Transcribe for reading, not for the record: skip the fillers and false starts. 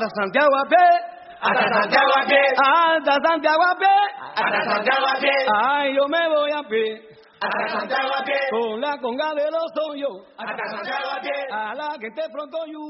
hasta Santiago a pie. Hasta Santiago a pie. Hasta Santiago a pie. Hasta Santiago a pie. Ay, yo me voy a pie. Hasta Santiago a pie. Con la conga de los hoyos. Hasta Santiago a pie. A la que te pronto yo.